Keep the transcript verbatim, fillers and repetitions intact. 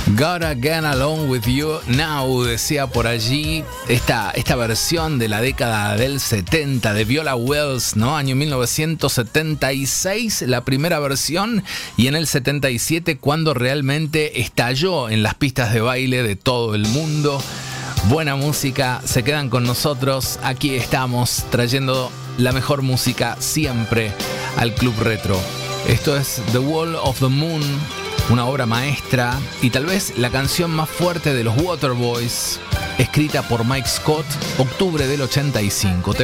Gotta Get Along With You Now, decía por allí esta, esta versión de la década del setenta de Viola Wells, ¿no? Año mil novecientos setenta y seis, la primera versión, y en el setenta y siete cuando realmente estalló en las pistas de baile de todo el mundo. Buena música, se quedan con nosotros, aquí estamos trayendo la mejor música siempre al Club Retro. Esto es The Wall of the Moon, una obra maestra y tal vez la canción más fuerte de los Waterboys, escrita por Mike Scott, octubre del ochenta y cinco. Te